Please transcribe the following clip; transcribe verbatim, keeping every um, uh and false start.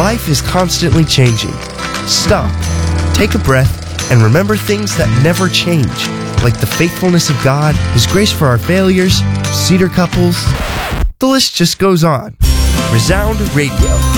Life is constantly changing. Stop, take a breath, and remember things that never change, like the faithfulness of God, His grace for our failures, cedar couples. The list just goes on. Resound Radio.